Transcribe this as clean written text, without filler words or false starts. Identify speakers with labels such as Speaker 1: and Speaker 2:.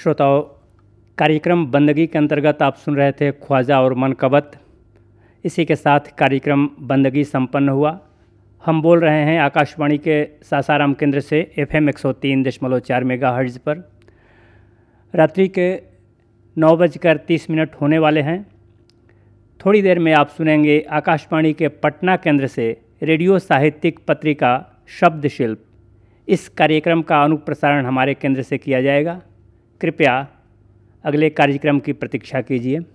Speaker 1: श्रोताओं, कार्यक्रम बंदगी के अंतर्गत आप सुन रहे थे ख्वाजा और मनकबत। इसी के साथ कार्यक्रम बंदगी संपन्न हुआ। हम बोल रहे हैं आकाशवाणी के सासाराम केंद्र से FM 103.4 मेगाहर्ट्ज़ पर। रात्रि के 9:30 होने वाले हैं। थोड़ी देर में आप सुनेंगे आकाशवाणी के पटना केंद्र से रेडियो साहित्यिक पत्रिका शब्द शिल्प। इस कार्यक्रम का अनुप्रसारण हमारे केंद्र से किया जाएगा। कृपया अगले कार्यक्रम की प्रतीक्षा कीजिए।